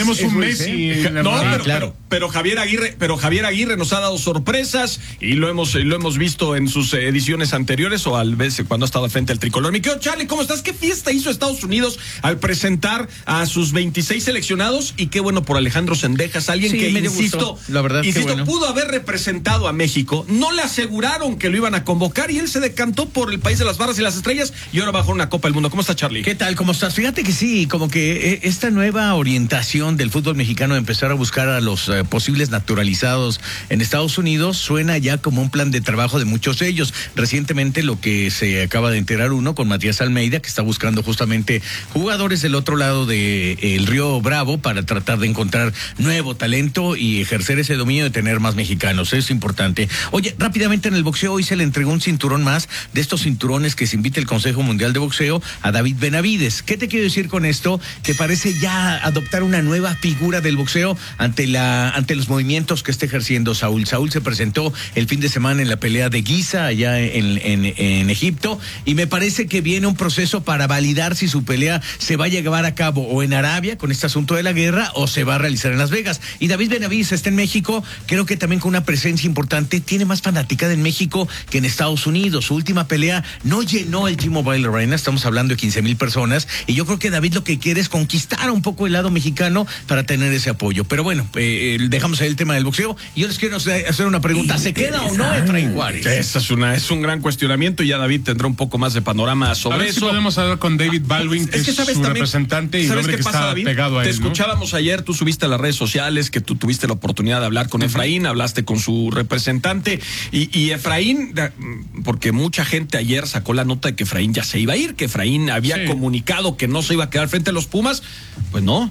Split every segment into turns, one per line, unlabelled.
tenemos un Messi.
Pero Javier Aguirre nos ha dado sorpresas y lo hemos visto en sus ediciones anteriores o al vez cuando ha estado al frente del tricolor. Mi querido Charlie, ¿cómo estás? ¿Qué fiesta hizo Estados Unidos al presentar a sus 26 seleccionados? Y qué bueno por Alejandro Sendejas, alguien que, insisto,
la verdad,
pudo haber representado a México. No le aseguraron que lo iban a convocar y él se decantó por el país de las barras y las estrellas y ahora bajó una Copa del Mundo. ¿Cómo está, Charlie?
¿Qué tal? ¿Cómo estás? Fíjate que sí, como que esta nueva orientación del fútbol mexicano de empezar a buscar a los posibles naturalizados en Estados Unidos suena ya como un plan de trabajo de muchos de ellos. Recientemente lo que se acaba de enterar uno con Matías Almeida, que está buscando justamente jugadores del otro lado del Río Bravo para tratar de encontrar nuevo talento y ejercer ese dominio de tener más mexicanos. Es importante. Oye, rápidamente en el boxeo hoy se le entregó un cinturón más de estos cinturones que se invita el Consejo Mundial de Boxeo a David Benavides. ¿Qué te quiero decir con esto? Que parece ya adoptar una nueva figura del boxeo ante los movimientos que está ejerciendo Saúl. Saúl se presentó el fin de semana en la pelea de Giza allá en Egipto y me parece que viene un proceso para validar si su pelea se va a llevar a cabo o en Arabia con este asunto de la guerra o se va a realizar en Las Vegas. Y David Benavides está en México, creo que también con una presencia importante, tiene más fanaticada en México que en Estados Unidos. Su última pelea no llenó el T-Mobile Arena, estamos hablando de 15,000 personas, y yo creo que David lo que quiere es conquistar un poco el lado mexicano para tener ese apoyo. Pero bueno, dejamos ahí el tema del boxeo y yo les quiero hacer una pregunta: ¿se queda o no Efraín Juárez?
Es un gran cuestionamiento y ya David tendrá un poco más de panorama sobre eso.
Si podemos hablar con David Baldwin, que es su representante y el hombre que está pegado a él.
Te escuchábamos ayer, tú subiste a las redes sociales que tú tuviste la oportunidad de hablar con Efraín, hablaste con su representante y Efraín, porque mucha gente ayer sacó la nota de que Efraín ya se iba a ir, que Efraín había comunicado que no se iba a quedar frente a los Pumas. Pues no.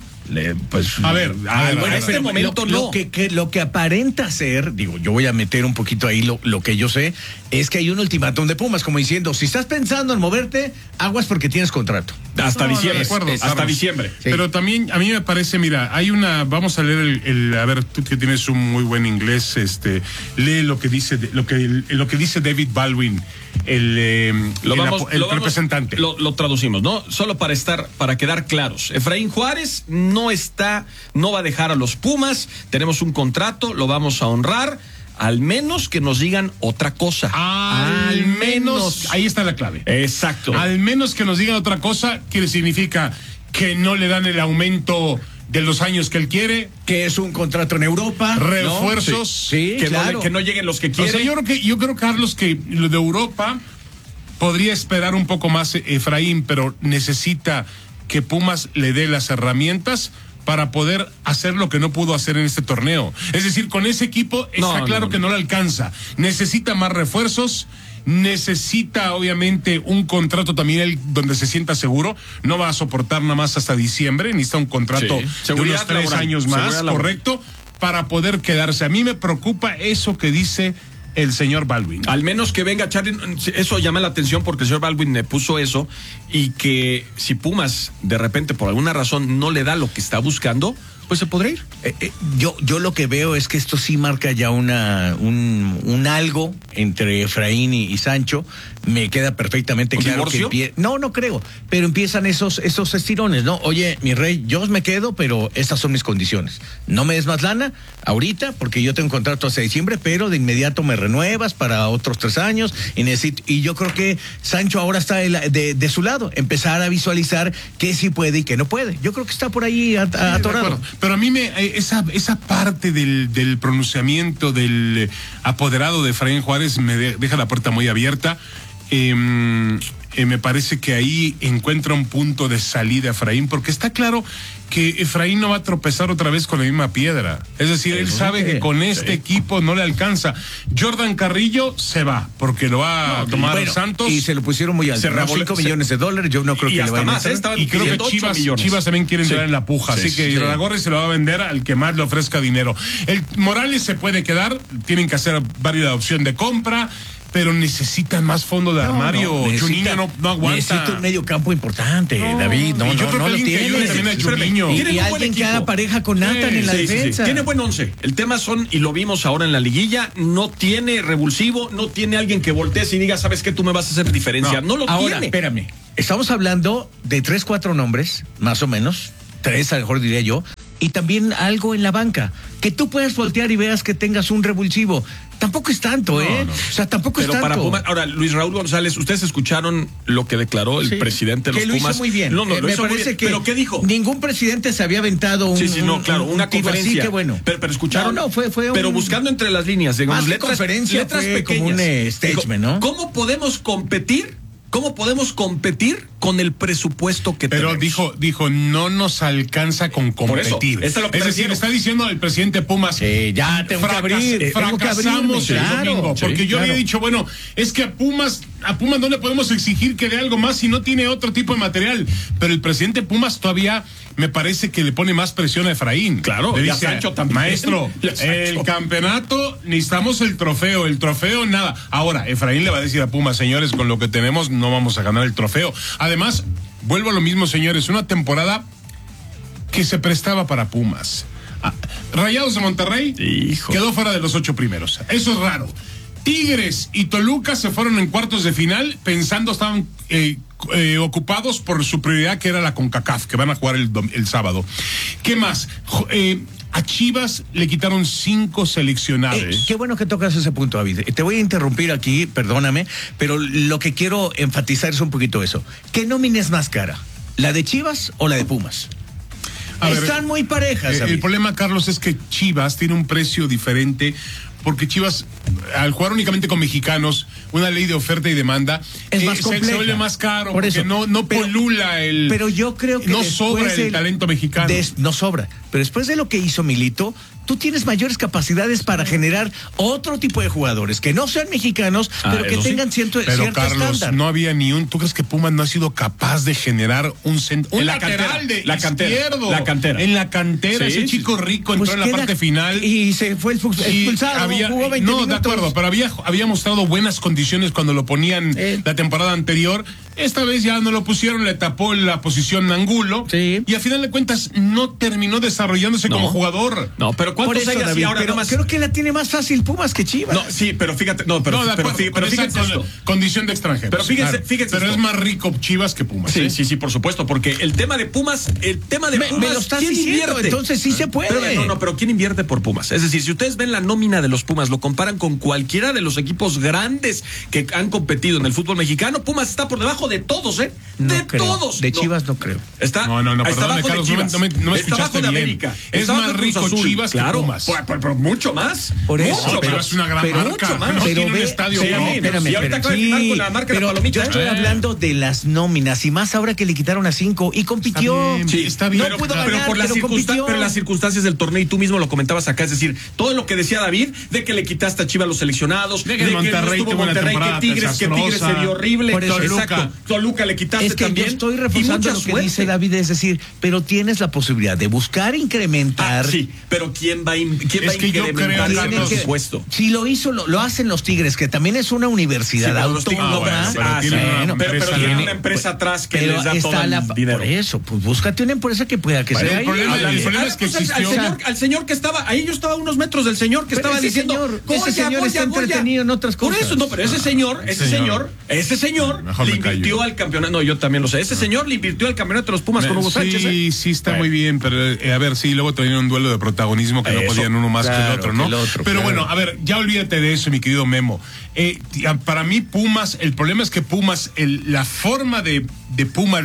En este momento no. Lo que aparenta ser, digo, yo voy a meter un poquito ahí lo que yo sé, es que hay un ultimátum de Pumas, como diciendo, si estás pensando en moverte, aguas porque tienes contrato.
Hasta diciembre.
Hasta diciembre. Sí. Pero también a mí me parece, mira, vamos a leer a ver, tú que tienes un muy buen inglés, lee lo que dice dice David Baldwin, el representante.
Lo traducimos, ¿no? Solo para quedar claros. Efraín Juárez no va a dejar a los Pumas, tenemos un contrato, lo vamos a honrar, al menos que nos digan otra cosa.
Al menos, ahí está la clave.
Exacto.
Al menos que nos digan otra cosa, que significa que no le dan el aumento de los años que él quiere,
que es un contrato en Europa,
refuerzos,
¿no? Sí, claro.
Que no lleguen los que quieren.
O sea, yo creo, Carlos, que lo de Europa podría esperar un poco más Efraín, pero necesita que Pumas le dé las herramientas para poder hacer lo que no pudo hacer en este torneo. Es decir, con ese equipo está claro que no le alcanza. Necesita más refuerzos, necesita obviamente un contrato también él donde se sienta seguro. No va a soportar nada más hasta diciembre, necesita un contrato de unos 3 años más, correcto, para poder quedarse. A mí me preocupa eso que dice el señor Baldwin.
Al menos que venga Charlie, eso llama la atención porque el señor Baldwin me puso eso, y que si Pumas de repente por alguna razón no le da lo que está buscando, pues se podrá ir.
Yo lo que veo es que esto sí marca ya un algo entre Efraín y Sancho. Me queda perfectamente claro que no creo, pero empiezan esos estirones, ¿no? Oye, mi rey, yo me quedo, pero estas son mis condiciones. No me des más lana ahorita porque yo tengo un contrato hasta diciembre, pero de inmediato me renuevas para otros 3 años y yo creo que Sancho ahora está de su lado, empezar a visualizar qué sí puede y qué no puede. Yo creo que está por ahí atorado.
Pero a mí esa parte del pronunciamiento del apoderado de Efraín Juárez me deja la puerta muy abierta. Me parece que ahí encuentra un punto de salida Efraín, porque está claro que Efraín no va a tropezar otra vez con la misma piedra. Es decir, él sabe que con este equipo no le alcanza. Jordan Carrillo se va, porque lo va a tomar Santos.
Y se lo pusieron muy alto. $5 millones. Yo no creo que le vayan a hacer.
Y creo que Chivas también quiere entrar en la puja. Así que Irarrágorri se lo va a vender al que más le ofrezca dinero. El Morales se puede quedar, tienen que hacer varias opción de compra, pero necesitan más fondo de armario. Juninho no aguanta.
Necesita un medio campo importante, David.
Yo creo que alguien que ayude también a Juninho.
Y alguien que haga pareja con Nathan en la defensa.
Tiene buen 11. El tema y lo vimos ahora en la liguilla, no tiene revulsivo, no tiene alguien que voltees y diga, ¿sabes qué? Tú me vas a hacer diferencia. No lo
ahora,
tiene.
Espérame. Estamos hablando de 3, 4 nombres, más o menos. 3, a lo mejor diría yo. y también algo en la banca. Que tú puedas voltear y veas que tengas un revulsivo. Tampoco es tanto, ¿eh?
No.
O sea, tampoco
Pero
es tanto.
para Pumas, ahora, Luis Raúl González, ¿ustedes escucharon lo que declaró el presidente de los
que lo
Pumas?
hizo muy bien.
No, lo
me
hizo muy
parece
bien.
que
¿Pero qué dijo?
Ningún presidente se había aventado un
una
tiro
conferencia.
así, que bueno.
Pero escucharon.
No, fue
Pero
un...
buscando entre las líneas, digamos,
Más que conferencia, fue como un statement, ¿no?
¿Cómo podemos competir? ¿Cómo podemos competir con el presupuesto que
Pero
tenemos?
dijo, no nos alcanza con competir.
Eso es lo que
es decir,
refiero.
está diciendo el presidente Pumas.
Ya tengo que abrir,
fracasamos el domingo.
Sí,
Porque yo
claro.
había dicho, bueno, es que a Pumas no le podemos exigir que dé algo más si no tiene otro tipo de material. Pero el presidente Pumas todavía me parece que le pone más presión a Efraín.
Claro,
le
y a
dice,
Sancho también.
maestro,
Y a Sancho.
el campeonato, necesitamos el trofeo nada. Ahora, Efraín le va a decir a Pumas, señores, con lo que tenemos no vamos a ganar el trofeo. Además, vuelvo a lo mismo, señores, una temporada que se prestaba para Pumas. Rayados de Monterrey quedó fuera de los 8 primeros. Eso es raro. Tigres y Toluca se fueron en cuartos de final pensando estaban ocupados por su prioridad, que era la CONCACAF, que van a jugar el sábado. ¿Qué más? A Chivas le quitaron 5 seleccionados.
Qué bueno que tocas ese punto, David. Te voy a interrumpir aquí, perdóname, pero lo que quiero enfatizar es un poquito eso. ¿Qué nómina es más cara? ¿La de Chivas o la de Pumas? Están muy parejas.
El problema, Carlos, es que Chivas tiene un precio diferente, porque Chivas, al jugar únicamente con mexicanos, una ley de oferta y demanda,
es más compleja.
Se vuelve más caro,
por
porque
eso.
no polula el...
Pero yo creo que
no sobra el talento mexicano.
No sobra. Pero después de lo que hizo Milito, tú tienes mayores capacidades para generar otro tipo de jugadores, que no sean mexicanos, pero que tengan cierto
Carlos,
estándar.
No había ni un... ¿Tú crees que Pumas no ha sido capaz de generar un lateral de izquierdo?
La cantera.
En la cantera, ese chico rico entró en la parte final.
Y se fue expulsado. Jugó 20 minutos.
De acuerdo, pero había mostrado buenas condiciones cuando lo ponían la temporada anterior. Esta vez ya no lo pusieron, le tapó la posición Angulo.
Sí.
Y a final de cuentas no terminó desarrollándose como jugador.
No, pero ¿cuántos hay así ahora?
Pero creo que la tiene más fácil Pumas que Chivas.
No, sí, pero fíjate, pero fíjense esto.
Condición de extranjero.
Pero fíjense
Pero es más rico Chivas que Pumas.
Sí, por supuesto, porque el tema de Pumas,
me lo estás diciendo, entonces sí se puede.
Pero ¿quién invierte por Pumas? Es decir, si ustedes ven la nómina de los Pumas, lo comparan con cualquiera de los equipos grandes que han competido en el fútbol mexicano, Pumas está por debajo de todos, ¿eh? Todos.
De Chivas no creo.
Está
perdóname,
abajo
Carlos,
de Chivas.
no me
Está
escuchaste
abajo de
bien.
América.
Es
Está
más
abajo de Cruz
rico
Azul.
Chivas que Pumas.
Pero mucho más.
Por eso,
Mucho
pero
más.
es una gran marca.
Mucho más.
No
Pero
tiene un
ve,
estadio
sí,
propio.
espérame,
y ahorita acaba de firmar con la marca de
pero
Palomita.
yo estoy hablando de las nóminas y más ahora que le quitaron a 5 y compitió.
Está bien.
No pudo ganar,
pero por
compitió.
las circunstancias del torneo, y tú mismo lo comentabas acá, es decir, todo lo que decía David, de que le quitaste a Chivas los seleccionados,
de que Monterrey
no estuvo
tuvo una
Monterrey,
temporada
que Tigres se vio horrible.
Por eso,
Exacto. Toluca le quitaste
es que
también.
yo estoy
y
reforzando
mucha
lo que
suerte.
dice David, es decir, pero tienes la posibilidad de buscar incrementar.
Sí, pero ¿quién va a
Es que yo
incrementar
creo,
el
Carlos,
presupuesto?
Si lo hizo, lo hacen los Tigres, que también es una universidad
Sí, pero los Tigres no,
autónoma.
pero tienen una
pero
empresa,
tienen
¿no?
una empresa atrás que
Pero
les da todo
está
el dinero.
por eso, pues búscate una empresa que pueda que
Bueno,
sea
el problema es que existió.
Al señor que estaba, ahí yo estaba a unos metros del señor que
Pero
estaba
ese
diciendo,
señor, ese señor está entretenido en otras cosas.
Por eso, no, pero ese señor
Mejor
le
me callo.
invirtió al campeonato. No, yo también lo sé. Ese señor le invirtió al campeonato de los Pumas con Hugo Sánchez.
Sí, está muy bien, pero a ver, sí, luego tenían un duelo de protagonismo que no
Eso,
podían uno más que el
claro,
otro, ¿no?
que el otro,
Pero
claro.
bueno, a ver, ya olvídate de eso, mi querido Memo. Para mí, Pumas, el problema es que Pumas, la forma de Pumas,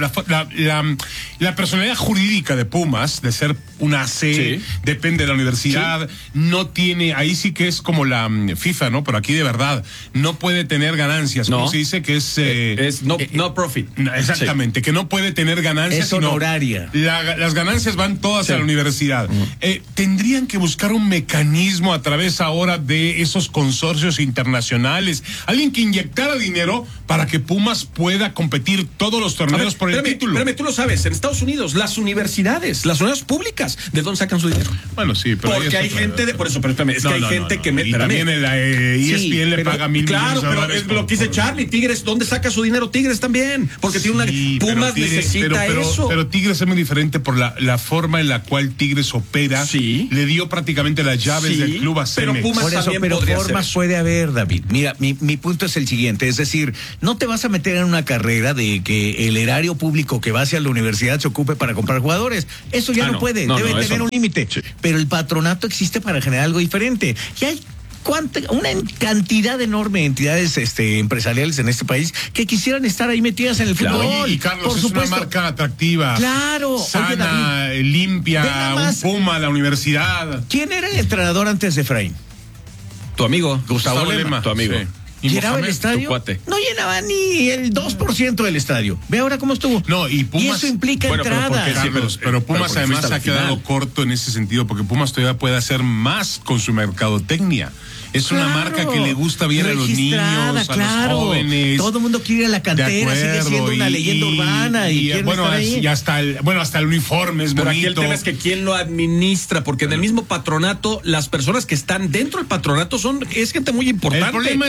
la personalidad jurídica de Pumas, de ser una AC, depende de la universidad, no tiene, ahí sí que es como la FIFA, ¿no? Pero aquí de verdad, no puede tener ganancias, como se dice que es
no profit.
Exactamente, que no puede tener ganancias,
Es honoraria.
las ganancias van todas a la universidad. Tendrían que buscar un mecanismo a través ahora de esos consorcios internacionales, alguien que inyectara dinero para que Pumas pueda competir todos los torneos por el título.
Espérame, tú lo sabes, en Estados Unidos, las universidades públicas, ¿de dónde sacan su dinero?
Bueno, sí, pero
porque hay gente por eso, pero espérame, es que hay gente que
también la ESPN le paga $1,000 millones.
Claro, pero es lo que dice Charlie, Tigres, ¿dónde saca su dinero Tigres? también, porque tiene Pumas necesita eso.
Pero Tigres es muy diferente por la forma en la cual Tigres opera.
Sí.
Le dio prácticamente las llaves del club a Cemex.
Pero Pumas también podría
formas
ser.
puede haber, David. Mira, mi punto es el siguiente, es decir, no te vas a meter en una carrera de que el erario público que va hacia la universidad se ocupe para comprar jugadores. Eso ya no puede, debe tener un límite. Sí. Pero el patronato existe para generar algo diferente. Y hay una cantidad enorme de entidades empresariales en este país que quisieran estar ahí metidas en el fútbol.
Oye, y Carlos, por supuesto, una marca atractiva.
Claro.
Sana, David, limpia, un Puma, la universidad.
¿Quién era el entrenador antes de Efraín?
Tu amigo.
Gustavo Lema.
Tu amigo.
Sí.
¿Llenaba el estadio? No llenaba ni el 2% del estadio. Ve ahora cómo estuvo.
No, y Pumas.
Y eso implica entradas.
Pero Pumas además ha quedado corto en ese sentido, porque Pumas todavía puede hacer más con su mercadotecnia. Es una marca que le gusta bien a los niños, a los jóvenes.
Todo el mundo quiere ir a la cantera, sigue siendo una leyenda urbana. Y
hasta el uniforme es bonito.
Pero aquí el tema es que quién lo administra, porque en el mismo patronato, las personas que están dentro del patronato es gente muy importante.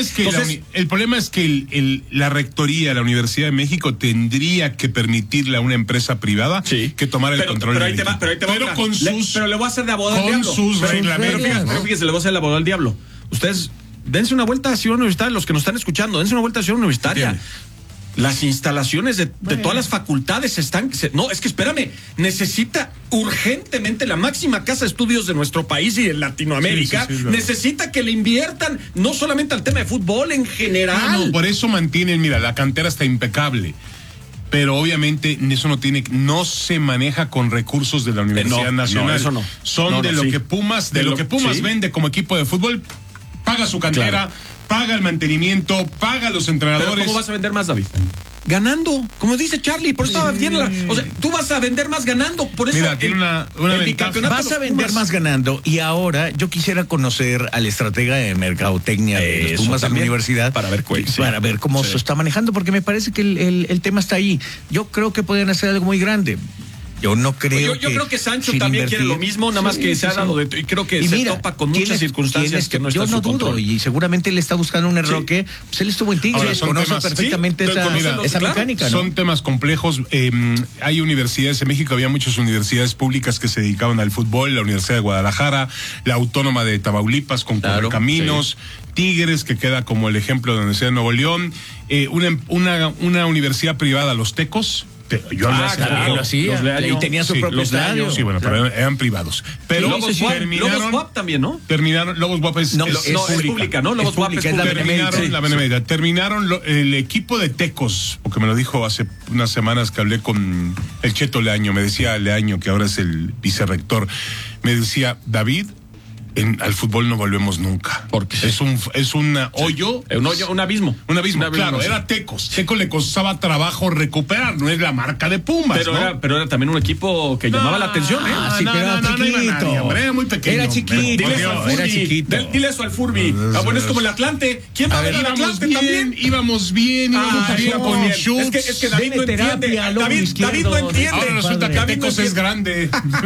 El problema es que la rectoría, la Universidad de México, tendría que permitirle a una empresa privada que tomara el control del equipo.
Pero le voy a hacer de abogado al diablo.
Con sus reglamentos.
Pero fíjese, le voy a hacer de abogado al diablo. Ustedes, dense una vuelta a Ciudad Universitaria, los que nos están escuchando, dense una vuelta a Ciudad Universitaria. Las instalaciones de todas las facultades están... No, es que espérame, necesita urgentemente la máxima casa de estudios de nuestro país y de Latinoamérica, necesita que le inviertan no solamente al tema de fútbol, en general.
No, por eso mantienen, mira, la cantera está impecable. Pero obviamente eso no se maneja con recursos de la Universidad Nacional.
No, eso no.
Son de lo que Pumas vende como equipo de fútbol, paga su cantera, paga el mantenimiento, paga los entrenadores.
¿Pero cómo vas a vender más, David? Ganando, como dice Charlie, por eso estaba viendo o sea, tú vas a vender más ganando, por eso.
Mira, tiene una ventaja.
Vas a vender más ganando, y ahora yo quisiera conocer al estratega de mercadotecnia de los Pumas de la universidad
para ver
cómo se está manejando, porque me parece que el tema está ahí. Yo creo que pueden hacer algo muy grande. Yo no creo
yo creo que Sancho también quiere lo mismo, nada más que se ha dado y creo que se topa con muchas circunstancias que no están en su control.
Y seguramente él está buscando un enroque. Pues él estuvo en Tigres, conoce perfectamente esa mecánica, ¿no?
Son temas complejos. Hay universidades en México, había muchas universidades públicas que se dedicaban al fútbol, la Universidad de Guadalajara, la Autónoma de Tamaulipas con Correcaminos, Tigres, que queda como el ejemplo de la Universidad de Nuevo León, una universidad privada, los Tecos.
Y tenía su propio estadio.
Sí, bueno, pero eran privados. Pero
Lobos WAP también, ¿no?
Lobos WAP es
pública, ¿no? Lobos WAP es
pública. Terminaron el equipo de Tecos, porque me lo dijo hace unas semanas que hablé con el Cheto Leaño, me decía Leaño, que ahora es el vicerrector, me decía, David, al fútbol no volvemos nunca.
Porque
es un hoyo.
Un abismo.
Un abismo, claro. Era Tecos. Tecos le costaba trabajo recuperar, no es la marca de Pumas.
Pero era también un equipo que llamaba la atención, ¿eh?
Pero era chiquito.
Era muy pequeño.
Era chiquito.
Era chiquito. Dile eso al Furby. Bueno, es como el Atlante. ¿Quién va a ver el Atlante también?
Íbamos bien con Schutz.
Es que David no entiende. David no entiende.
Ahora resulta que Tecos es grande.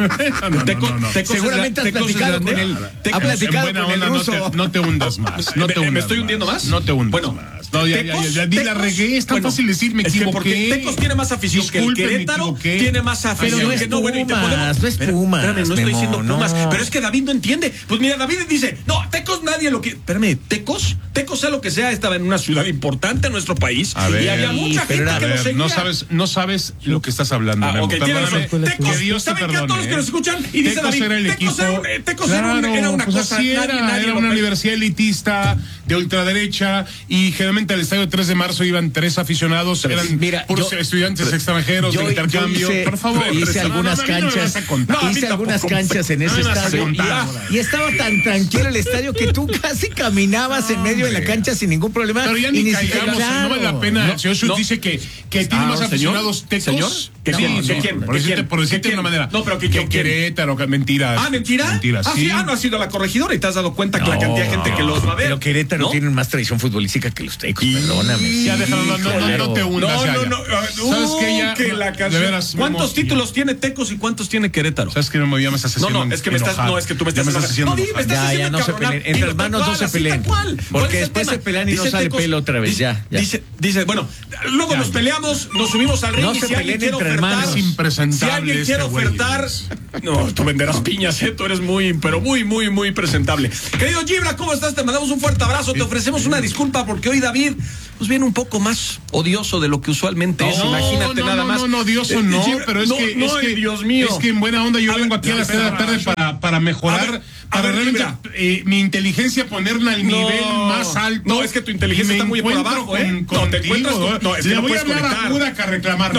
Seguramente has platicado con él. Ha platicado con el ruso.
No te hundas más.
¿Me estoy hundiendo más?
No te hundas más. No, ya la regué. Es tan fácil decir, me equivoqué.
Porque Tecos tiene más afición que el Querétaro. Tiene más afición.
Pero no es Pumas. No es Pumas.
Espérame, no estoy diciendo Pumas. Pero es que David no entiende. Pues mira, David dice, no, Tecos nadie lo quiere. Espérame, Tecos sea lo que sea, estaba en una ciudad importante en nuestro país. Y había mucha gente que lo seguía.
No sabes lo que estás hablando.
Perdóname. Tecos, ¿saben qué? A todos los que nos escuchan. Y dice David, Tecos era una cosa.
Era una universidad elitista de ultraderecha, y generalmente al estadio 3 de marzo iban 3 aficionados, eran puros estudiantes extranjeros de intercambio.
Por favor, hice algunas canchas. Hice algunas canchas en ese estadio. Y estaba tan tranquilo el estadio que tú casi caminabas en medio de la cancha sin ningún problema.
Pero ya ni caigamos, no vale la pena. El señor Schultz dice que tiene más aficionados Tecos.
¿Quién?
Por decirte de una manera.
No, pero que
Querétaro, mentiras.
¿Mentira?
Mentiras, sí.
No ha sido la corregidora y te has dado cuenta que la cantidad de gente que los va a ver.
Pero Querétaro tiene más tradición futbolística que los Tecos, perdóname.
Ya déjalo, no te hundas.
¿Sabes qué? De veras. ¿Cuántos títulos tiene Tecos y cuántos tiene Querétaro?
¿Sabes que me llamas a sesión?
No, es que me estás haciendo.
No, me estás haciendo. Entre hermanos no se peleen. Porque después se pelean y no sale pelo otra vez. Ya.
Dice, Dice, bueno, luego nos peleamos, nos subimos al ring.
No
y
se
si alguien
peleen
quiere
entre
ofertar,
hermanos.
Impresentable
si alguien quiere
güey.
ofertar, no, tú venderás piñas, tú eres muy presentable. Querido Gibra, ¿cómo estás? Te mandamos un fuerte abrazo, te ofrecemos una disculpa porque hoy David pues viene un poco más odioso de lo que usualmente es, imagínate nada más.
No, odioso no,
Gibra,
pero es que
Dios mío.
Es que en buena onda yo vengo aquí a las 3 de la tarde para mejorar, para realmente mi inteligencia ponerla al nivel más alto.
No, es que tu inteligencia está muy por abajo,
No, te encuentras
no, es que
le
no
voy a
puedes
hablar
conectar.
a Budak a reclamarlo.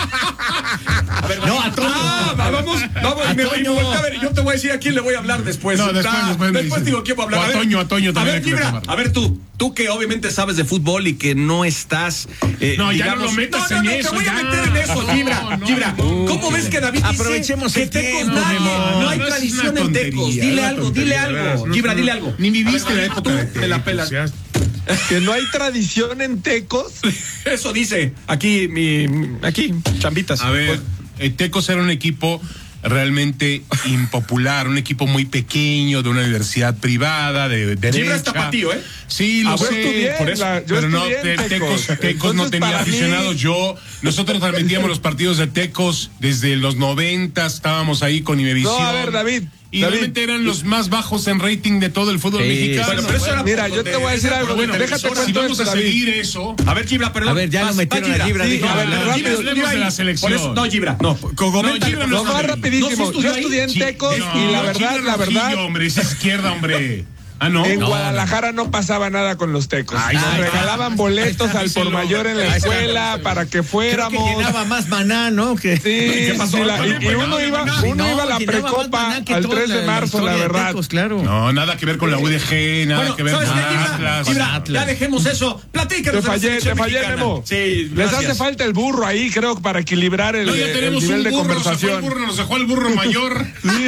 A ver,
No, a Toño.
Vamos, a ver, yo te voy a decir a quién le voy a hablar después.
No, después
digo quién va a hablar.
O a Toño también
a ver,
hay que
Gibra,
reclamar.
a ver tú que obviamente sabes de fútbol y que no estás
No, ya no lo metas en eso,
te voy a
ya.
meter en eso,
No,
Gibra. ¿Cómo ves que David dice
Aprovechemos
que
el
Tecos
tiempo,
nadie?
Memón.
No hay
No, es
tradición
una
en
tontería,
Tecos.
es
Dile
una
algo,
tontería,
dile
¿verdad?
algo.
No,
Gibra,
no,
dile algo.
Ni viviste
A ver,
la época
tú, te la pelas.
Que no hay tradición en Tecos.
Eso dice aquí aquí chambitas.
A ver, Tecos era un equipo realmente impopular, un equipo muy pequeño de una universidad privada de derecha.
Gibra es tapatío, ¿eh?
Sí, lo
yo
sé,
estudié
por eso.
yo
Pero no,
estudié en
Tecos
Tecos.
no
Entonces,
tenía
para mí-
aficionados. Nosotros transmitíamos los partidos de Tecos desde los 90, estábamos ahí con Imevisión.
No, a ver, David.
Y realmente eran los más bajos en rating de todo el fútbol
Sí,
mexicano.
bueno, pero eso era
Mira, yo te voy a decir algo.
Bueno,
Déjate
si
cuento
vamos
esto,
a
David.
seguir eso.
A ver, Gibra, perdón.
A ver, ya lo metieron a Gibra,
Sí,
dijo
a ver,
hablar.
rápido.
Hablemos de la selección.
Por eso, no, Gibra, no.
Gibra
No, más rapidísimo.
¿No se
Yo
estudió ahí?
estudié en
Sí,
Tecos
no,
y la verdad,
Gibra Rojillo, hombre, es izquierda, hombre. Ah, no.
en
No,
Guadalajara no pasaba nada con los Tecos.
Ay,
Nos
ay,
regalaban
ay,
boletos
ahí está,
al por
díselo.
mayor en la
Ahí está,
escuela
díselo.
para que
Creo que
fuéramos.
llenaba más Maná, ¿no? Que...
Sí,
¿Qué pasó?
sí,
Bueno,
y uno iba a la
llenaba más
precopa
Maná que
al
toda
3 de
la
marzo, la
historia de
verdad.
Tecos, claro.
No, nada que ver con la UDG, nada
Bueno,
que ver
¿sabes
con
qué, Gibra?
Atlas.
Gibra, ya dejemos eso. Platícanos.
Te
de la selección
fallé,
mexicana.
Memo.
Sí,
Les
gracias.
hace falta el burro ahí, creo, para equilibrar el
No, ya tenemos
nivel
un
de
burro,
conversación.
nos dejó el burro mayor.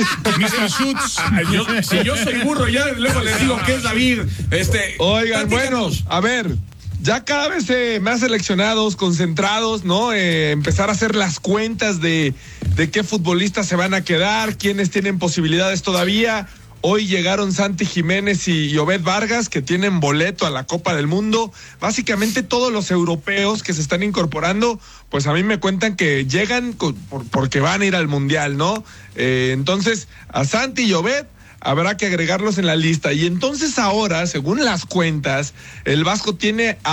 Mr. Schutz.
Si yo soy burro, ya luego les digo que es David.
Oigan, bueno,
platícanos.
a ver, ya cada vez más seleccionados, concentrados, ¿no? Empezar a hacer las cuentas de qué futbolistas se van a quedar, quiénes tienen posibilidades todavía. Hoy llegaron Santi Jiménez y Obed Vargas, que tienen boleto a la Copa del Mundo. Básicamente todos los europeos que se están incorporando, pues a mí me cuentan que llegan porque van a ir al Mundial, ¿no? Entonces, a Santi y Obed habrá que agregarlos en la lista. Y entonces ahora, según las cuentas, el Vasco tiene a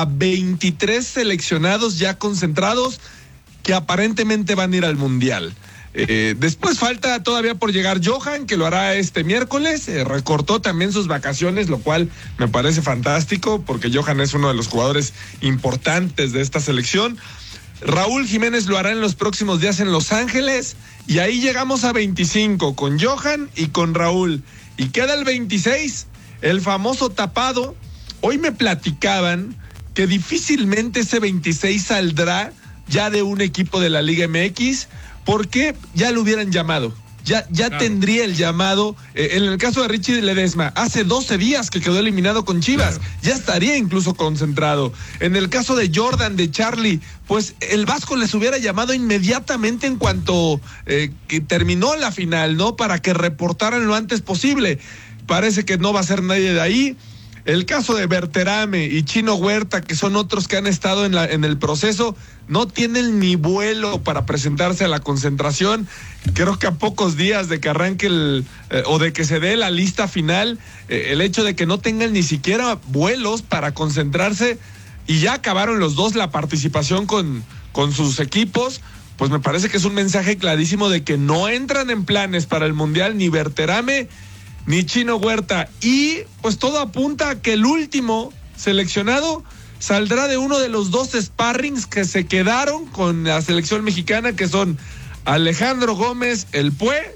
23 seleccionados ya concentrados que aparentemente van a ir al Mundial. Después falta todavía por llegar Johan, que lo hará este miércoles. Recortó también sus vacaciones, lo cual me parece fantástico, porque Johan es uno de los jugadores importantes de esta selección. Raúl Jiménez lo hará en los próximos días en Los Ángeles, y ahí llegamos a 25 con Johan y con Raúl. Y queda el 26, el famoso tapado. Hoy me platicaban que difícilmente ese 26 saldrá ya de un equipo de la Liga MX, porque ya lo hubieran llamado. Ya claro, tendría el llamado. En el caso de Richie Ledesma, hace 12 días que quedó eliminado con Chivas. Claro. Ya estaría incluso concentrado. En el caso de Jordan, de Charlie, pues el Vasco les hubiera llamado inmediatamente en cuanto que terminó la final, ¿no? Para que reportaran lo antes posible. Parece que no va a ser nadie de ahí. El caso de Berterame y Chino Huerta, que son otros que han estado en el proceso, no tienen ni vuelo para presentarse a la concentración. Creo que a pocos días de que arranque o de que se dé la lista final, el hecho de que no tengan ni siquiera vuelos para concentrarse y ya acabaron los dos la participación con sus equipos, pues me parece que es un mensaje clarísimo de que no entran en planes para el Mundial ni Berterame ni Chino Huerta, y pues todo apunta a que el último seleccionado saldrá de uno de los dos sparrings que se quedaron con la selección mexicana, que son Alejandro Gómez, el Pue,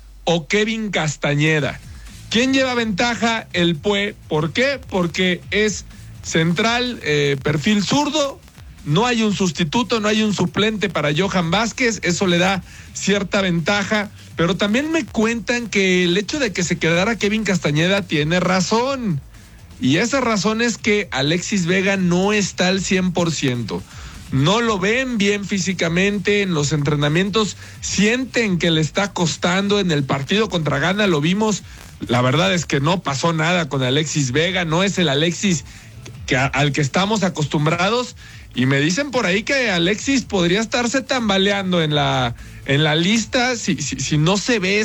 o Kevin Castañeda. ¿Quién lleva ventaja? El Pue. ¿Por qué? Porque es central, perfil zurdo, no hay un sustituto, no hay un suplente para Johan Vázquez, eso le da cierta ventaja. Pero también me cuentan que el hecho de que se quedara Kevin Castañeda tiene razón. Y esa razón es que Alexis Vega no está al 100%. No lo ven bien físicamente en los entrenamientos. Sienten que le está costando. En el partido contra Ghana lo vimos. La verdad es que no pasó nada con Alexis Vega. No es el Alexis al que estamos acostumbrados. Y me dicen por ahí que Alexis podría estarse tambaleando en la lista si no se ve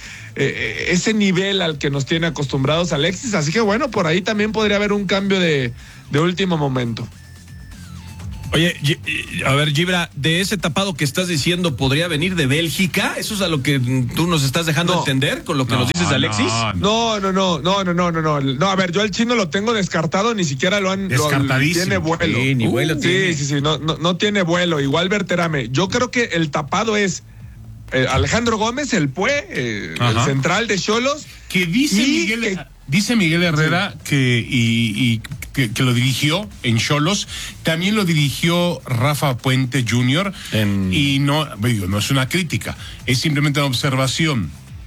ese nivel al que nos tiene acostumbrados Alexis. Así que bueno, por ahí también podría haber un cambio de último momento.
Oye, a ver, Gibra, de ese tapado que estás diciendo, ¿podría venir de Bélgica? ¿Eso es a lo que tú nos estás dejando entender con lo que nos dices de Alexis?
No. No, a ver, yo al Chino lo tengo descartado, ni siquiera lo han...
Descartadísimo.
Tiene vuelo.
Sí, ni vuelo tiene.
Sí, no tiene vuelo. Igual Berterame. Yo creo que el tapado es Alejandro Gómez, el Pue, el central de Xolos.
Que dice Miguel Herrera que lo dirigió en Xolos, también lo dirigió Rafa Puente Jr. Y no es una crítica, es simplemente una observación.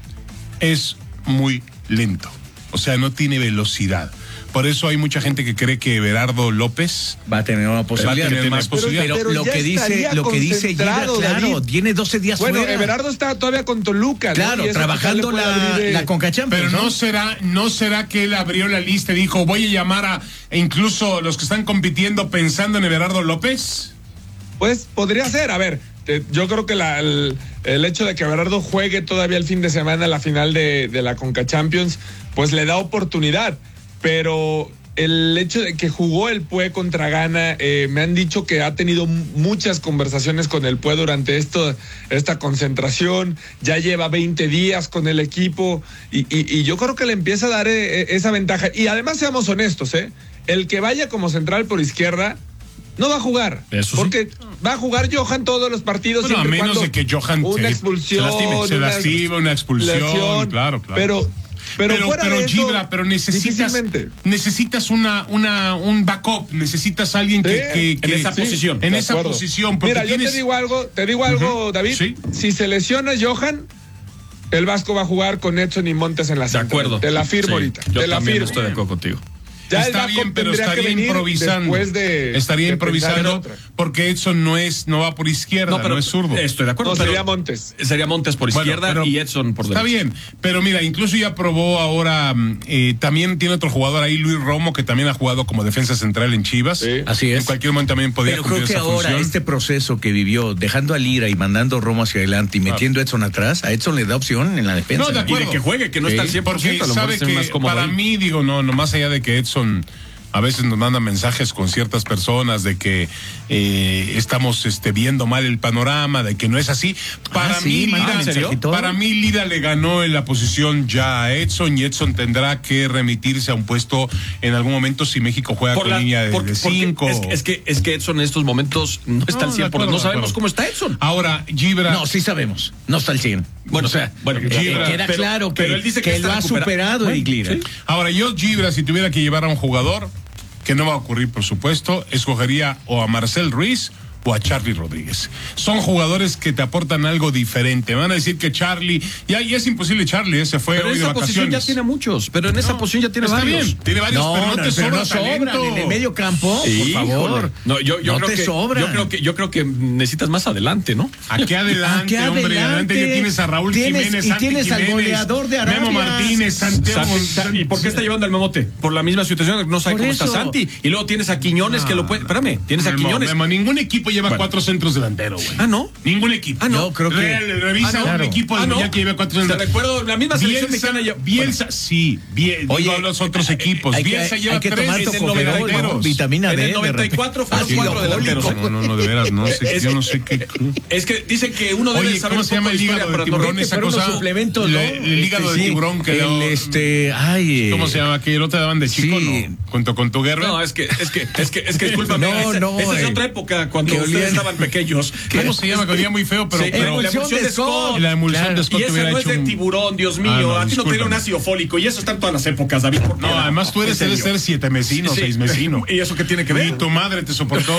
Es muy lento, o sea, no tiene velocidad. Por eso hay mucha gente que cree que Everardo López
va a tener una posibilidad.
Pero
lo que dice Gibra, claro,
David.
tiene 12 días
bueno,
fuera.
Everardo está todavía con Toluca, ¿no?
Claro, trabajando la Conca Champions.
Pero no será que él abrió la lista y dijo, voy a llamar e incluso los que están compitiendo pensando en Everardo López.
Pues podría ser, a ver, yo creo que el hecho de que Everardo juegue todavía el fin de semana la final de la Conca Champions, pues le da oportunidad. Pero el hecho de que jugó el Pue contra Ghana, me han dicho que ha tenido muchas conversaciones con el Pue durante esta concentración, ya lleva 20 días con el equipo y yo creo que le empieza a dar esa ventaja. Y además seamos honestos, el que vaya como central por izquierda no va a jugar, porque va a jugar Johan todos los partidos.
Bueno, a menos de que Johan
una expulsión,
se lastime, una expulsión,
lesión,
claro.
Pero
Gibra, pero necesitas un backup, necesitas alguien que
en esa posición.
En esa posición.
Mira, yo te digo algo, David. ¿Sí? Si se lesiona Johan, el Vasco va a jugar con Edson y Montes en la central.
De acuerdo.
Te la firmo ahorita.
Yo también estoy de acuerdo contigo.
Ya
está bien, pero estaría improvisando. Estaría improvisando porque Edson no va por izquierda, no es zurdo.
Estoy de acuerdo.
No, sería Montes.
Sería Montes por izquierda y Edson por derecha.
Está bien, pero mira, incluso ya probó ahora, también tiene otro jugador ahí, Luis Romo, que también ha jugado como defensa central en Chivas.
Sí.
Así es.
En cualquier momento también podría
pero
cumplir
creo que
esa
ahora
función.
este proceso que vivió, dejando a Lira y mandando Romo hacia adelante y metiendo a Edson atrás, a Edson le da opción en la defensa.
No, de acuerdo.
Y de que juegue, que no está al 100%.
Porque
a lo
sabe
mejor es más
que
cómodo
para
ahí.
mí, más allá de que Edson a veces nos mandan mensajes con ciertas personas de que estamos viendo mal el panorama, de que no es así. Para mí Lira le ganó en la posición ya a Edson y Edson tendrá que remitirse a un puesto en algún momento si México juega con línea de 5.
Es que Edson en estos momentos no está al 100%. No sabemos cómo está Edson.
Ahora, Gibra.
No, sí sabemos. No está al 100.
Bueno,
Gibra,
queda claro que
él dice
que lo ha superado Eric Lira.
¿Sí?
Ahora, yo, Gibra, si tuviera que llevar a un jugador, que no va a ocurrir, por supuesto, escogería o a Marcel Ruiz o a Charly Rodríguez. Son jugadores que te aportan algo diferente. Me van a decir que Charly, ya es imposible Charly, se fue
pero
hoy de
esa posición
vacaciones.
ya tiene muchos, pero en esa posición ya tiene
Está
varios.
bien, tiene varios, pero no te sobra talento.
En el medio campo, por favor.
No, yo
no
creo
te
que
sobran.
yo creo que necesitas más adelante, ¿no?
Aquí adelante, hombre, adelante ya tienes a Raúl Jiménez,
y
Santi
tienes al
Jiménez,
goleador de Arabia,
Memo Martínez, Santiago.
¿Y por qué está llevando al Memote? Por la misma situación, no sabe
Por
cómo está
eso.
Santi. Y luego tienes a Quiñones que lo puede. Espérame, tienes a Quiñones.
Memo, ningún equipo lleva 4 centros delanteros, güey.
Ah, ¿no?
Ningún equipo.
Ah, no.
Yo creo que
Revisa un equipo del Mundial que lleva 4 centros.
Te recuerdo, la misma selección mexicana.
Bielsa, sí.
Oye,
los otros equipos. Bielsa lleva 3
tomar
en el
Tocofenol,
92.
vitamina
En
D.
el 94 fueron 4 delanteros.
No, de veras, no sé. Yo no sé qué.
Es que dicen que uno debe
Oye,
saber
¿cómo se llama el hígado de tiburón? Esa
fueron
cosa.
los suplementos, ¿no?
El hígado de tiburón que
¿Cómo
se llama? Que no te daban de chico,
sí.
¿no? Junto con tu guerra.
No, es que discúlpame. Esa es otra época cuando ustedes estaban pequeños.
¿Cómo se llama? Que olía muy feo, pero.
La emulsión de Scott.
La emulsión de Scott
Y esa no es de tiburón, Dios mío. A ti no te dio un ácido fólico. Y eso está en todas las épocas, David.
No, además tú debes ser 7 mesino, 6 mesino.
¿Y eso qué tiene que ver?
Y tu madre te soportó.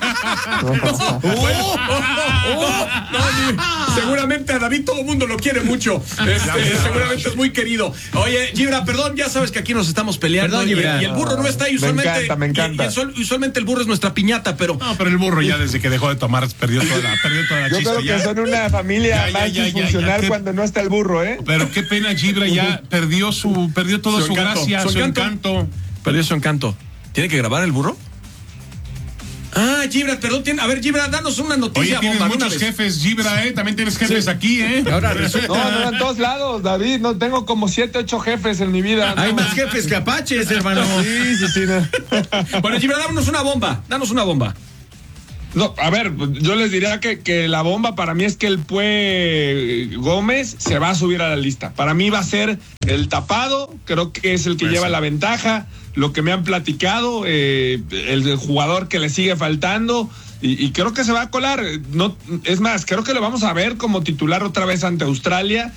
Seguramente a David todo el mundo lo quiere mucho. Seguramente es muy querido. Oye, Gibra, perdón, ya sabes que aquí nos estamos peleando.
Perdón,
y el burro no está. Y usualmente,
me encanta.
Y usualmente el burro es nuestra piñata, pero.
No, pero el burro ya desde que dejó de tomar perdió toda la
Yo
chispa.
creo que son una familia más disfuncional cuando no está el burro, ¿eh?
Pero qué pena, Gibra ya perdió toda su gracia, su encanto.
Perdió su encanto. ¿Tiene que grabar el burro? Ah, Gibra, perdón, a ver, Gibra, danos una noticia.
Oye, tienes
bomba,
muchos jefes, Gibra, también tienes jefes aquí,
Ahora resulta...
No, en todos lados, David. No tengo como 7, 8 jefes en mi vida.
Hay más jefes que apaches, hermano.
Sí. No.
Bueno, Gibra, danos una bomba.
No, a ver, yo les diría que la bomba para mí es que el Pue Gómez se va a subir a la lista. Para mí va a ser el tapado, creo que es el que lleva la ventaja. Lo que me han platicado, el jugador que le sigue faltando, y creo que se va a colar. No, es más, creo que lo vamos a ver como titular otra vez ante Australia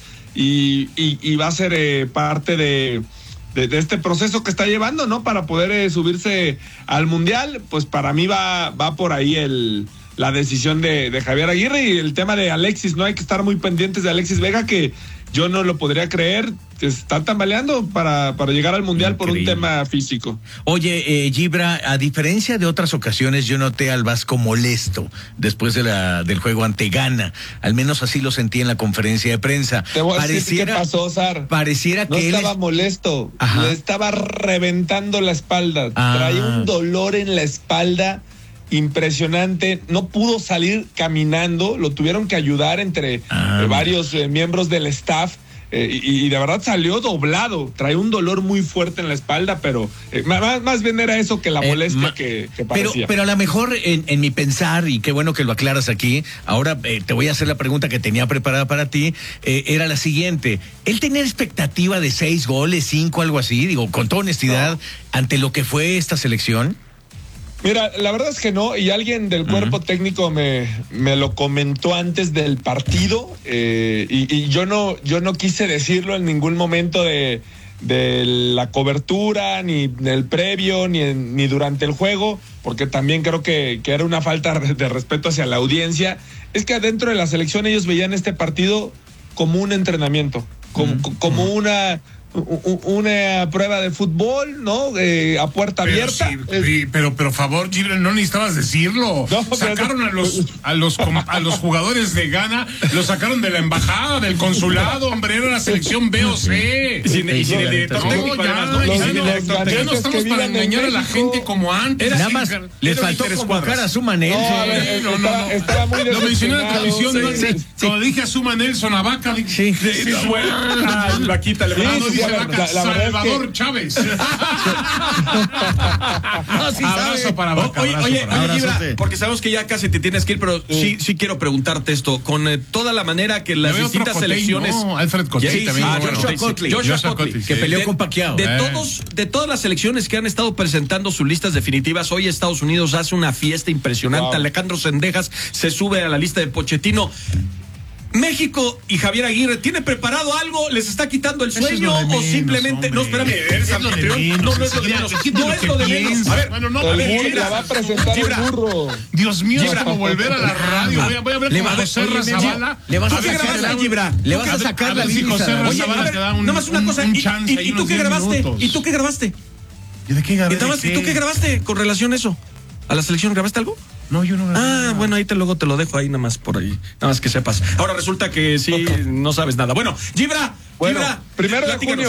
y va a ser parte de este proceso que está llevando, ¿no? Para poder subirse al Mundial. Pues para mí va por ahí la decisión de Javier Aguirre. Y el tema de Alexis, ¿no? Hay que estar muy pendientes de Alexis Vega, que yo no lo podría creer, que está tambaleando para llegar al Mundial. Increíble. Por un tema físico.
Oye, Gibra, a diferencia de otras ocasiones, yo noté al Vasco molesto después del juego ante Ghana. Al menos así lo sentí en la conferencia de prensa.
Te voy a decir qué pasó, Sar.
Pareciera
no
que
estaba molesto. Ajá. Le estaba reventando la espalda. Traía un dolor en la espalda impresionante. No pudo salir caminando. Lo tuvieron que ayudar entre varios miembros del staff. Y de verdad salió doblado, trae un dolor muy fuerte en la espalda, pero más bien era eso que la molestia que parecía.
Pero a lo mejor en mi pensar, y qué bueno que lo aclaras aquí, ahora te voy a hacer la pregunta que tenía preparada para ti, era la siguiente: ¿él tenía expectativa de 6 goles, 5, algo así? Digo, con toda honestidad, ante lo que fue esta selección.
Mira, la verdad es que no, y alguien del cuerpo técnico me lo comentó antes del partido, y yo no quise decirlo en ningún momento de la cobertura, ni del previo, ni durante el juego, porque también creo que era una falta de respeto hacia la audiencia. Es que adentro de la selección ellos veían este partido como un entrenamiento, como una prueba de fútbol, ¿no? A puerta abierta.
Sí, pero por favor, Gibran, no necesitabas decirlo. No, sacaron a los jugadores de Ghana, los sacaron de la embajada, del consulado, hombre, era la selección B o C.
Y sin el director técnico,
ya no estamos para engañar a la gente como antes.
Nada más les faltó convocar a Suma Nelson.
Estaba muy
lo mencioné en la televisión, cuando dije a Suma Nelson, a Vaca,
sí, Vaquita le
Salvador Chávez. Abrazo para Vaca.
Oye, Gibra, porque sabemos que ya casi te tienes que ir, pero sí quiero preguntarte esto. Con toda la manera que las distintas selecciones.
Alfred Cotley también.
Joshua Cotley,
que peleó con Pacquiao.
De todas las selecciones que han estado presentando sus listas definitivas, hoy Estados Unidos hace una fiesta impresionante. Wow. Alejandro Sendejas se sube a la lista de Pochettino. México y Javier Aguirre, ¿tiene preparado algo? ¿Les está quitando el sueño o simplemente?
Hombre.
No, espérame, eres anfitrión. No es lo de menos. No es lo de menos. A ver,
bueno, no,
Gibra va a presentar el burro.
Dios mío, es como volver a la radio. Voy a ver con José Razabala.
Le vas a sacar Gibra. Le vas a sacar la lista.
José Razabala te da un chance.
¿Y tú qué grabaste? ¿Y tú qué grabaste?
¿Y de qué grabé?
¿Y tú qué grabaste con relación a eso? ¿A la selección grabaste algo?
No, yo no grabé.
Bueno, ahí luego te lo dejo ahí nada más por ahí. Nada más que sepas. Ahora resulta que sí, no sabes nada. Bueno, Gibra.
Primero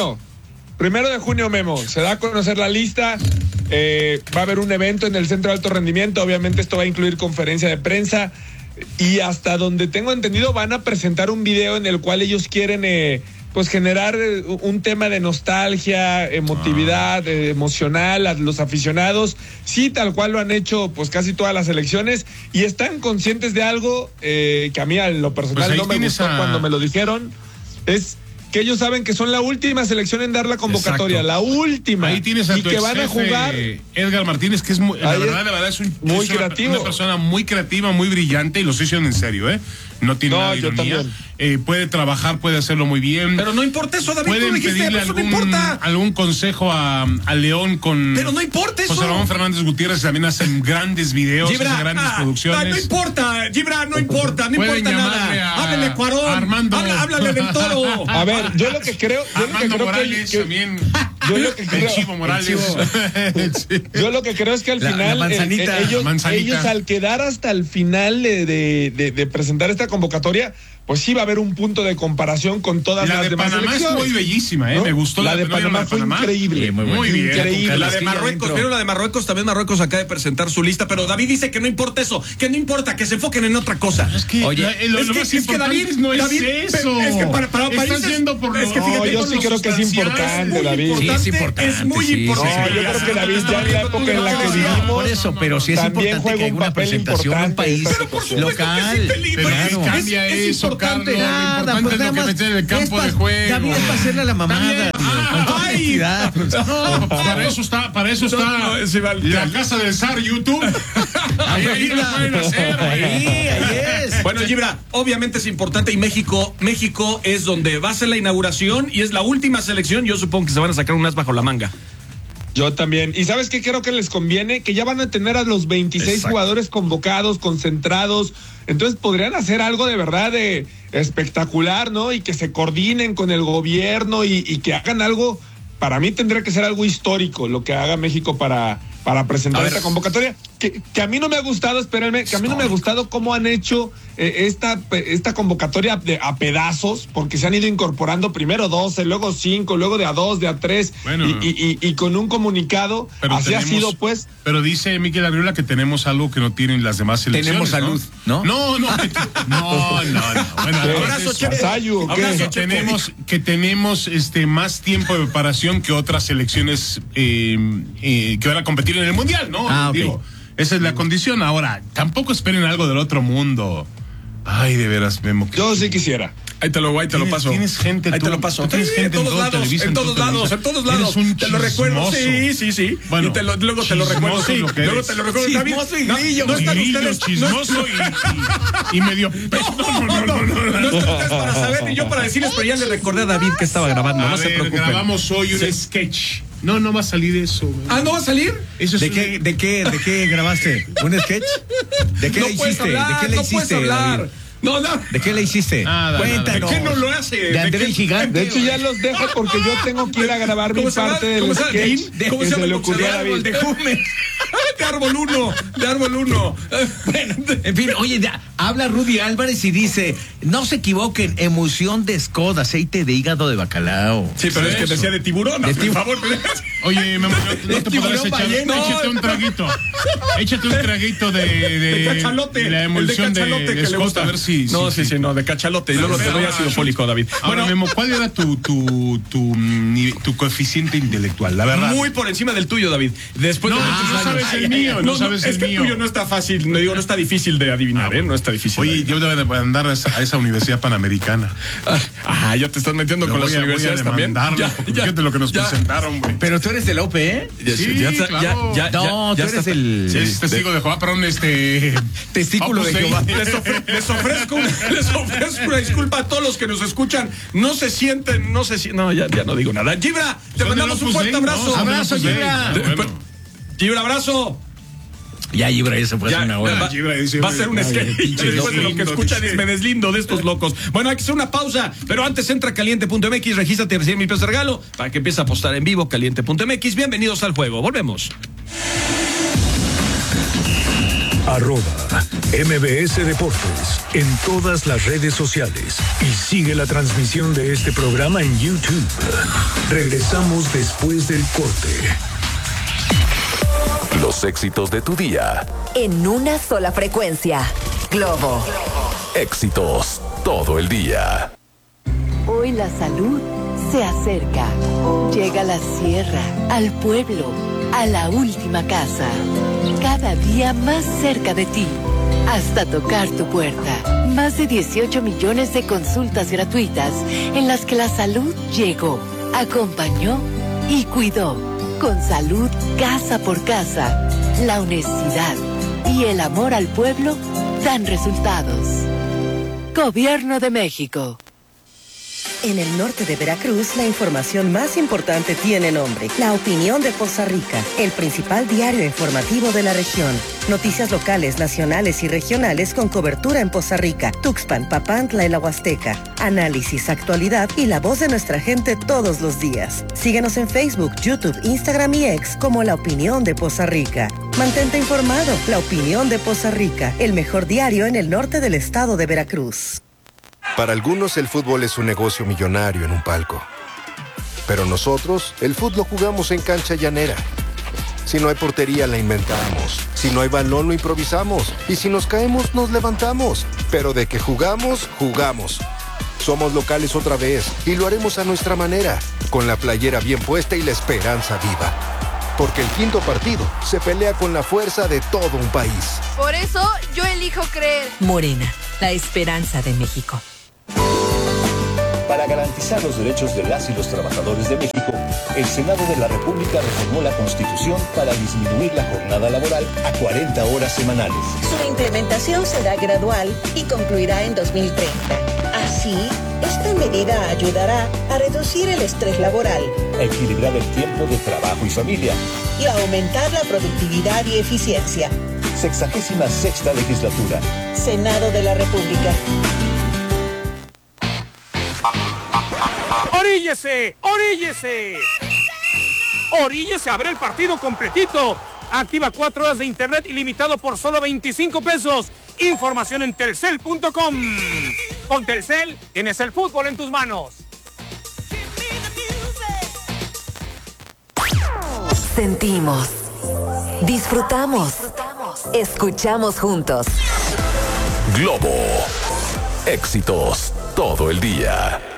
de junio, Memo, se da a conocer la lista. Va a haber un evento en el Centro de Alto Rendimiento. Obviamente esto va a incluir conferencia de prensa. Y hasta donde tengo entendido van a presentar un video en el cual ellos quieren pues generar un tema de nostalgia, emotividad, emocional a los aficionados. Sí, tal cual lo han hecho pues casi todas las elecciones, y están conscientes de algo que a mí a lo personal pues no me gustó cuando me lo dijeron. Es que ellos saben que son la última selección en dar la convocatoria. Exacto. La última.
Ahí tienes a
y que van a jugar
Edgar Martínez, que es la verdad es
muy creativo.
Una persona muy creativa, muy brillante, y lo estoy diciendo en serio, no tiene nada de ironía. Puede trabajar, puede hacerlo muy bien.
Pero no importa eso, David.
Pueden pedirle algún consejo a León con.
Pero no importa eso.
José Ramón Fernández Gutiérrez también hacen grandes videos,
Gibra,
hace grandes producciones.
No importa, Gibra, no importa nada. Háblale a Cuarón.
Armando.
Háblale del Toro.
A ver, yo lo que creo.
Armando Morales también.
El
Chivo Morales.
Yo lo que creo es que al final ellos al quedar hasta el final de presentar esta convocatoria, pues sí va a haber un punto de comparación con todas
La
las
de
demás
Panamá
selecciones.
es muy bellísima,
¿no?
Me gustó
la de Panamá fue increíble.
Muy bien.
Increíble.
La de Marruecos, ¿vieron la de Marruecos? También Marruecos acaba de presentar su lista, pero David dice que no importa eso, que no importa, que se enfoquen en otra cosa.
Es que
Oye,
lo más importante no es eso.
Es que para
Estás
países,
yendo por
es que
lo-
fíjate,
yo
por
sí
lo
creo que es
sustancial,
importante,
muy
David.
Sí, es importante,
es muy
sí,
importante.
No, yo creo que David ya en la época en la que vivimos,
Por eso, pero sí es
también
importante
juega
que haya
un
una
papel
presentación en un
importante
país
esta situación.
local.
Pero
Claro.
cambia
Es
eso,
importante.
Carlos.
Nada,
Lo importante
pues
es lo
nada
que
más
meter en el campo
es
de
pa-
juego.
David, es para hacerle la mamada. Con toda
Ay.
honestidad.
No, para eso está
no, sí, vale.
la casa del zar YouTube. Ahí lo pueden hacer, güey.
Ahí es.
Bueno, Gibra, obviamente es importante y México es donde va a ser la inauguración y es la última selección. Yo supongo que se van a sacar un as bajo la manga.
Yo también. ¿Y sabes qué creo que les conviene? Que ya van a tener a los 26
Exacto.
jugadores convocados, concentrados. Entonces podrían hacer algo de verdad espectacular, ¿no? Y que se coordinen con el gobierno y que hagan algo. Para mí tendría que ser algo histórico lo que haga México para presentar esta convocatoria. Que a mí no me ha gustado, espérenme, que a mí no me ha gustado cómo han hecho esta convocatoria a pedazos, porque se han ido incorporando primero 12, luego 5, luego de a 2, de a 3,
Bueno.
y con un comunicado,
Pero
así ha sido, pues.
Pero dice Miquel Arriola que tenemos algo que no tienen las demás selecciones.
Tenemos salud, ¿no?
No. No. Bueno,
Abrazo, Chepe.
Vasallo, ¿o qué?
Abrazo,
que tenemos más tiempo de preparación que otras selecciones que van a competir en el mundial, ¿no?
Ah, ok.
Esa es la condición. Ahora, tampoco esperen algo del otro mundo. Ay, de veras, Memo.
Yo sí quisiera.
Ahí te lo paso.
Tienes gente,
Ahí
tú,
te lo paso.
tú tienes
Sí,
gente
en todos lados,
Televisa,
en todos lados,
Televisa.
en todos lados.
Eres un
Te lo recuerdo.
chismoso.
Sí.
Bueno,
y luego te lo recuerdo.
chismoso
Sí.
lo que
Luego
eres.
te lo recuerdo.
Chismoso y
David,
grillo.
no están
Grillo,
ustedes
chismoso y medio.
No están ustedes para saber ni yo para decirles, pero ya le recordé a David que estaba grabando.
A
No se
ver,
preocupen.
grabamos hoy un
Sí.
sketch. No va a salir eso. güey.
Ah, ¿no va a salir?
Eso es
¿De qué grabaste? ¿Un sketch? ¿De qué
No
le
puedes
hiciste? ¿De
hablar,
qué le
no puedes
hiciste?
hablar.
David?
No.
¿De qué le hiciste?
Nada,
Cuéntanos.
¿De qué no lo hace?
¿De André el Gigante?
De hecho, ya los dejo porque yo tengo que ir a grabar mi
¿Cómo se llama?
parte del
¿Cómo se llama?
sketch
¿Cómo
que
se llama
se
el
le ocurrió a
boxeador?
David.
De Jume. De Árbol 1.
Bueno, en fin, oye, habla Rudy Álvarez y dice, no se equivoquen, emulsión de Scott, aceite de hígado de bacalao.
Sí, pero es que decía de tiburón.
De
Por favor.
Oye, Memo, no te
tiburón
podrás echar.
ballena.
Échate un traguito. Échate un traguito de
cachalote.
la emulsión
el de cachalote que le
Scott,
gusta.
a ver si.
No, sí, no, de cachalote. Y luego te doy ácido fólico, David.
Ahora, Memo, ¿cuál era tu coeficiente intelectual? La verdad.
Muy por encima del tuyo, David. Después
No,
de
no
muchos
sabes
años.
el mío, no sabes
es
el
que
mío.
el tuyo no está fácil, no está difícil de adivinar, ¿eh? No está difícil.
Oye, yo debo de andar a esa universidad panamericana.
Ya te estás metiendo con las universidades también.
Fíjate lo que nos presentaron, güey.
Pero tú eres de la UP, ¿eh?
Sí, claro.
No, tú eres el
Sí, es testigo de Jehová, perdón,
testículo de
Opus Dei.
Jehová.
Les ofrezco una disculpa a todos los que nos escuchan. No, ya no digo nada. Gibra, te
Son
mandamos
del
un
Opus
fuerte
Dei,
abrazo.
¿no? Son del
Abrazo,
Opus Dei.
Gibra.
Bueno.
Gibra, abrazo.
Ya, Ibra, eso fue hace una hora.
Va a ser un sketch. Después de lo que escuchan, me deslindo de estos locos. Bueno, hay que hacer una pausa, pero antes entra a caliente.mx, regístrate y recibe mi peso de regalo para que empieces a apostar en vivo. Caliente.mx, bienvenidos al juego. Volvemos.
@MBS Deportes en todas las redes sociales y sigue la transmisión de este programa en YouTube. Regresamos después del corte.
Los éxitos de tu día.
En una sola frecuencia. Globo.
Éxitos todo el día.
Hoy la salud se acerca. Llega a la sierra, al pueblo, a la última casa. Cada día más cerca de ti. Hasta tocar tu puerta. Más de 18 millones de consultas gratuitas en las que la salud llegó, acompañó y cuidó. Con salud casa por casa, la honestidad y el amor al pueblo dan resultados. Gobierno de México.
En el norte de Veracruz, la información más importante tiene nombre. La Opinión de Poza Rica, el principal diario informativo de la región. Noticias locales, nacionales y regionales con cobertura en Poza Rica, Tuxpan, Papantla y la Huasteca. Análisis, actualidad y la voz de nuestra gente todos los días. Síguenos en Facebook, YouTube, Instagram y X como La Opinión de Poza Rica. Mantente informado. La Opinión de Poza Rica, el mejor diario en el norte del estado de Veracruz.
Para algunos el fútbol es un negocio millonario en un palco. Pero nosotros, el fútbol jugamos en cancha llanera. Si no hay portería, la inventamos. Si no hay balón, lo improvisamos. Y si nos caemos, nos levantamos. Pero de que jugamos, jugamos. Somos locales otra vez y lo haremos a nuestra manera, con la playera bien puesta y la esperanza viva. Porque el quinto partido se pelea con la fuerza de todo un país.
Por eso, yo elijo creer.
Morena, la esperanza de México.
Para garantizar los derechos de las y los trabajadores de México, el Senado de la República reformó la Constitución para disminuir la jornada laboral a 40 horas semanales.
Su implementación será gradual y concluirá en 2030. Así, esta medida ayudará a reducir el estrés laboral,
a equilibrar el tiempo de trabajo y familia
y a aumentar la productividad y eficiencia.
66ª legislatura.
Senado de la República.
¡Oríllese! ¡Oríllese! ¡Oríllese a ver el partido completito! Activa 4 horas de internet ilimitado por solo 25 pesos. Información en telcel.com. Con Telcel tienes el fútbol en tus manos.
Sentimos, disfrutamos, escuchamos juntos.
Globo. Éxitos todo el día.